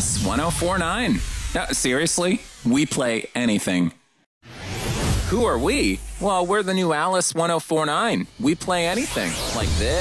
Alice 1049. Seriously? We play anything. Who are we? Well, we're the new Alice 1049. We play anything. Like this.